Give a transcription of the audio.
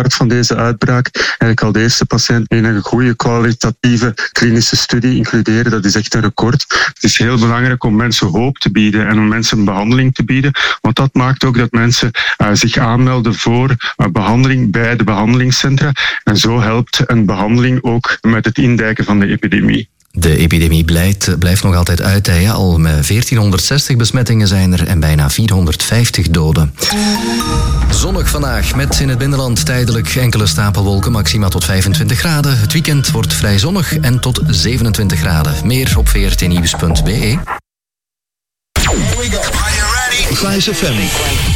van deze uitbraak eigenlijk al de eerste patiënt in een goede kwalitatieve klinische studie includeren. Dat is echt een record. Het is heel belangrijk om mensen hoop te bieden en om mensen een behandeling te bieden, want dat maakt ook dat mensen zich aanmelden voor behandeling bij de behandelingscentra en zo helpt een behandeling ook met het indijken van de epidemie. De epidemie blijft nog altijd uitdijen. Al 1460 besmettingen zijn er en bijna 450 doden. Zonnig vandaag met in het binnenland tijdelijk enkele stapelwolken, maxima tot 25 graden. Het weekend wordt vrij zonnig en tot 27 graden. Meer op vrtnieuws.be. Vice FM.